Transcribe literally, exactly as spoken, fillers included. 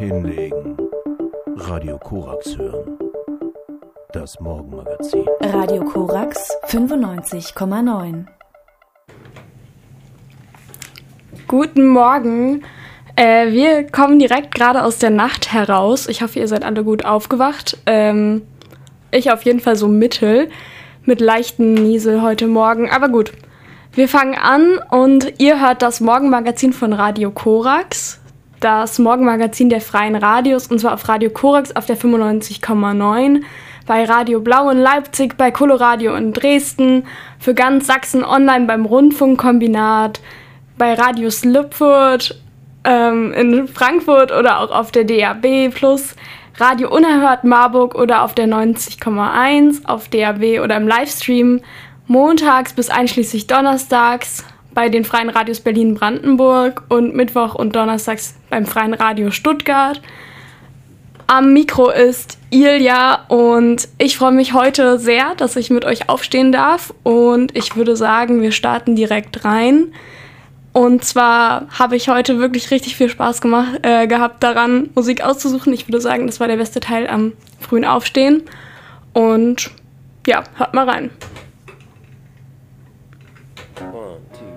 Hinlegen. Radio Korax hören. Das Morgenmagazin. Radio Korax fünfundneunzig Komma neun. Guten Morgen. Äh, wir kommen direkt gerade aus der Nacht heraus. Ich hoffe, ihr seid alle gut aufgewacht. Ähm, ich auf jeden Fall so mittel. Mit leichten Niesel heute Morgen. Aber gut, wir fangen an und ihr hört das Morgenmagazin von Radio Korax. Das Morgenmagazin der Freien Radios, und zwar auf Radio Korax auf der fünfundneunzig Komma neun, bei Radio Blau in Leipzig, bei Coloradio in Dresden, für ganz Sachsen online beim Rundfunkkombinat, bei Radio Slipfurt ähm, in Frankfurt oder auch auf der D A B plus, Radio Unerhört Marburg oder auf der neunzig Komma eins, auf D A B oder im Livestream, montags bis einschließlich donnerstags bei den Freien Radios Berlin-Brandenburg und Mittwoch und donnerstags beim Freien Radio Stuttgart. Am Mikro ist Ilja und ich freue mich heute sehr, dass ich mit euch aufstehen darf, und ich würde sagen, wir starten direkt rein. Und zwar habe ich heute wirklich richtig viel Spaß gemacht, äh, gehabt daran, Musik auszusuchen. Ich würde sagen, das war der beste Teil am frühen Aufstehen. Und ja, hört mal rein. One, two.